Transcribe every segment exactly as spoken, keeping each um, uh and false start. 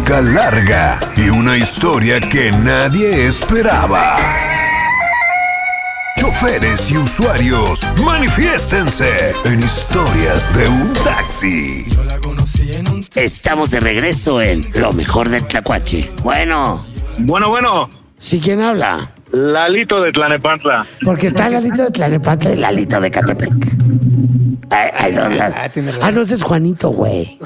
boca larga y una historia que nadie esperaba. Choferes y usuarios, manifiéstense en Historias de un Taxi. Estamos de regreso en Lo Mejor de Tlacuache. Bueno. Bueno, bueno. ¿Sí, quién habla? Lalito de Tlanepantla. Porque está Lalito de Tlanepantla y Lalito de Catepec. Ay, ay, no, la... Ah, no, ese es Juanito, güey.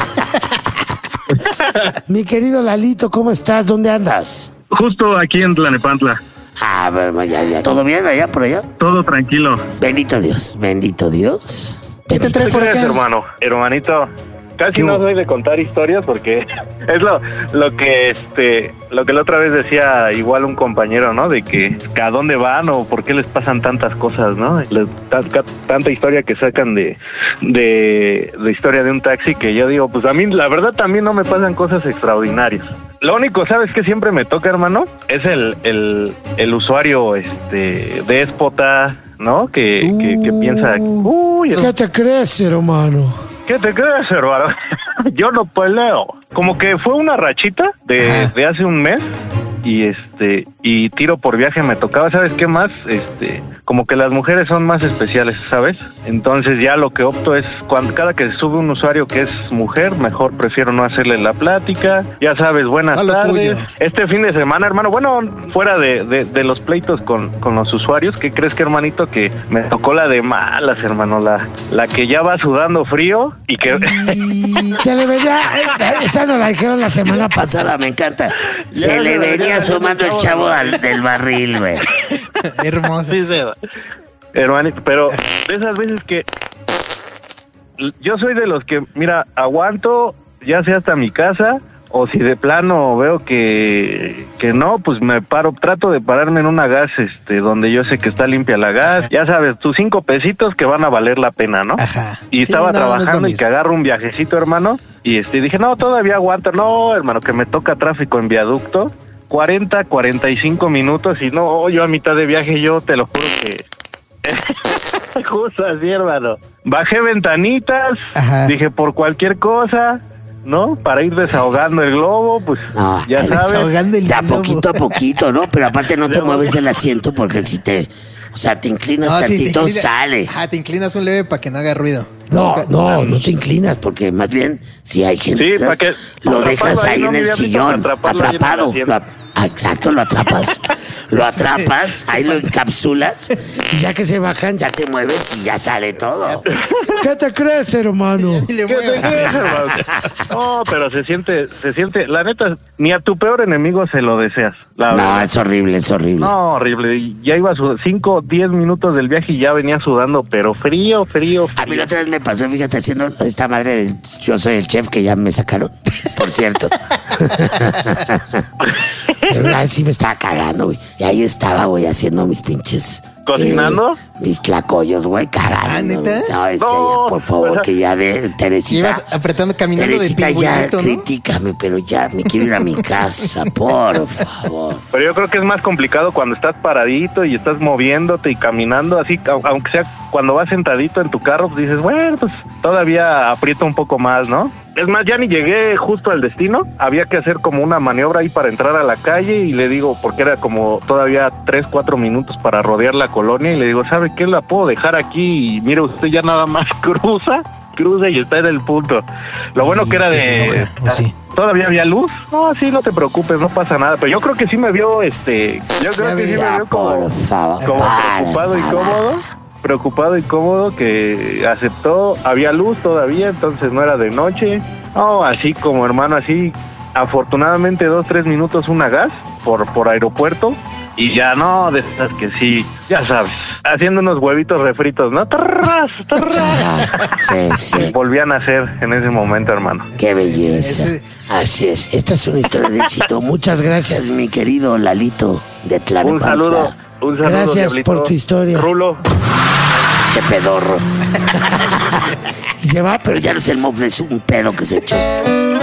Mi querido Lalito, ¿cómo estás? ¿Dónde andas? Justo aquí en Tlanepantla. Ah, bueno, ya, ya. ¿Todo bien allá por allá? Todo tranquilo. Bendito Dios, bendito Dios. ¿Qué te traes por acá? Hermano, hermanito. Casi no soy de contar historias porque es lo, lo que este lo que la otra vez decía igual un compañero, ¿no? De que a dónde van o por qué les pasan tantas cosas, ¿no? Les, tanta, tanta historia que sacan de, de de historia de un taxi que yo digo, pues a mí la verdad también no me pasan cosas extraordinarias. Lo único, ¿sabes qué siempre me toca, hermano? Es el el, el usuario este déspota, ¿no? Que, uh, que, que piensa, uy, ¿qué te crees, hermano? ¿Qué te crees, hermano? Yo no peleo. Como que fue una rachita de, de hace un mes y este y tiro por viaje me tocaba, ¿sabes qué más? Este, como que las mujeres son más especiales, ¿sabes? Entonces ya lo que opto es cuando cada que sube un usuario que es mujer, mejor prefiero no hacerle la plática. Ya sabes, buenas Hola, tardes. Tuyo. Este fin de semana, hermano, bueno, fuera de, de, de los pleitos con, con los usuarios, ¿qué crees que, hermanito? Que me tocó la de malas, hermano, la, la que ya va sudando frío y que... Se le venía, esta nos la dijeron la semana pasada, me encanta. Se ya, le venía asomando el chavo al, del barril, güey. Hermoso. Sí, se va. Hermanito, pero de esas veces que yo soy de los que, mira, aguanto ya sea hasta mi casa o si de plano veo que que no, pues me paro, trato de pararme en una gas este donde yo sé que está limpia la gas. Ajá. Ya sabes, tus cinco pesitos que van a valer la pena, ¿no? Ajá. Y sí, estaba no, trabajando no y que agarro un viajecito, hermano, y este dije, no, todavía aguanto. No, hermano, que me toca tráfico en viaducto. cuarenta, cuarenta y cinco minutos y no, yo a mitad de viaje, yo te lo juro que... Justo así, hermano. Bajé ventanitas, Ajá. dije por cualquier cosa, ¿no? Para ir desahogando el globo, pues no, ya sabes. Desahogando el globo. poquito a poquito, ¿no? Pero aparte no te mueves del asiento porque si te... O sea, te inclinas no, tantito, si te inclina, sale. Ah, te inclinas un leve para que no haga ruido. No, no, no te inclinas porque más bien si hay gente, sí, para que lo dejas ahí, ahí no en el sillón, atrapado. Lo, exacto, lo atrapas. Lo atrapas, ahí lo encapsulas y ya que se bajan, ya te mueves y ya sale todo. ¿Qué te crees, hermano? ¿Qué te crees, hermano? No, pero se siente, se siente, la neta, ni a tu peor enemigo se lo deseas. La no, verdad. es horrible, es horrible. No, horrible. Ya iba a sudar cinco, diez minutos del viaje y ya venía sudando, pero frío, frío, frío. A mí la otra vez me pasó, fíjate, haciendo esta madre del Yo Soy el Chef, que ya me sacaron, por cierto. Pero una vez sí me estaba cagando, güey. Y ahí estaba, güey, haciendo mis pinches... ¿Cocinando? Eh, mis tlacoyos, güey, cagando. ¿Ah, neta? No, este, no, ya, por favor, pues, que ya de Teresita. Ibas apretando, caminando Teresita, de pingüinito, ya, ¿no? critícame, pero ya me quiero ir a mi casa, por favor. Pero yo creo que es más complicado cuando estás paradito y estás moviéndote y caminando, así, aunque sea cuando vas sentadito en tu carro, pues dices, bueno, pues todavía aprieto un poco más, ¿no? Es más, ya ni llegué justo al destino, había que hacer como una maniobra ahí para entrar a la calle y le digo, porque era como todavía tres, cuatro minutos para rodear la colonia y le digo, ¿sabe qué? La puedo dejar aquí y mire usted ya nada más cruza, cruza y está en el punto. Lo bueno que era de... No, sí. ¿Todavía había luz? No, sí, no te preocupes, no pasa nada. Pero yo creo que sí me vio, este... Yo creo ya que sí me vio como, favor, como para, preocupado para. y cómodo. Preocupado y cómodo que aceptó. Había luz todavía, entonces no era de noche. No, así como hermano, así... Afortunadamente dos, tres minutos una gas por, por aeropuerto. Y ya no, de estas que sí, ya sabes, haciendo unos huevitos refritos, ¿no? ¡Tarras, tarras! Sí, sí. Volvían a hacer en ese momento, hermano. ¡Qué belleza! Así es, esta es una historia de éxito. Muchas gracias, mi querido Lalito de Tlanepantla. Un saludo, un saludo, gracias diablito. Por tu historia. Rulo. Che pedorro. Y se va, pero ya no es el mofle, es un pedo que se echó.